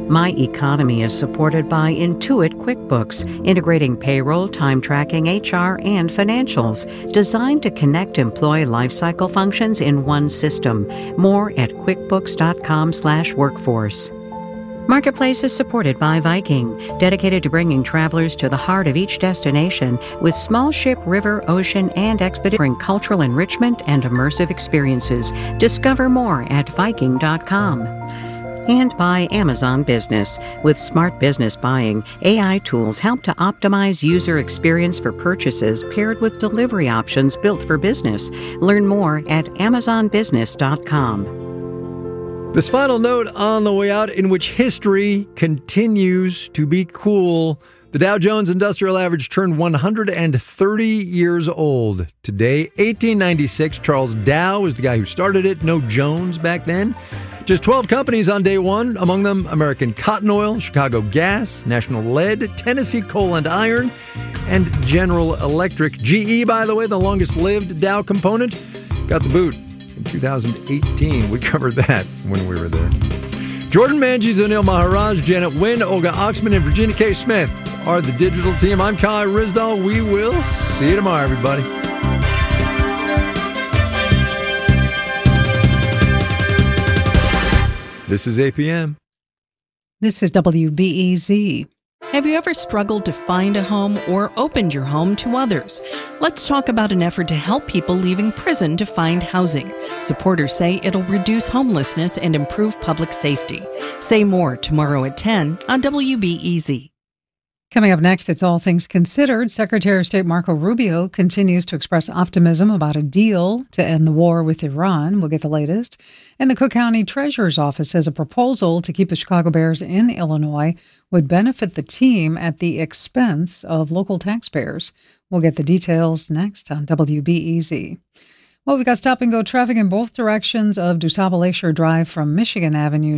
My Economy is supported by Intuit QuickBooks, integrating payroll, time tracking, HR, and financials, designed to connect employee lifecycle functions in one system. More at quickbooks.com/workforce. Marketplace is supported by Viking, dedicated to bringing travelers to the heart of each destination with small ship, river, ocean, and expedition cultural enrichment and immersive experiences. Discover more at Viking.com. And by Amazon Business. With smart business buying, AI tools help to optimize user experience for purchases paired with delivery options built for business. Learn more at AmazonBusiness.com. This final note on the way out, in which history continues to be cool. The Dow Jones Industrial Average turned 130 years old today. 1896, Charles Dow is the guy who started it. No Jones back then. Just 12 companies on day one, among them American Cotton Oil, Chicago Gas, National Lead, Tennessee Coal and Iron, and General Electric. GE, by the way, the longest-lived Dow component, got the boot in 2018. We covered that when we were there. Jordan Manges, Anil Maharaj, Janet Wynn, Olga Oxman, and Virginia K. Smith are the digital team. I'm Kai Rizdal. We will see you tomorrow, everybody. This is APM. This is WBEZ. Have you ever struggled to find a home or opened your home to others? Let's talk about an effort to help people leaving prison to find housing. Supporters say it'll reduce homelessness and improve public safety. Say more tomorrow at 10 on WBEZ. Coming up next, it's All Things Considered. Secretary of State Marco Rubio continues to express optimism about a deal to end the war with Iran. We'll get the latest. And the Cook County Treasurer's Office says a proposal to keep the Chicago Bears in Illinois would benefit the team at the expense of local taxpayers. We'll get the details next on WBEZ. Well, we've got stop-and-go traffic in both directions of DuSable Lakeshore Drive from Michigan Avenue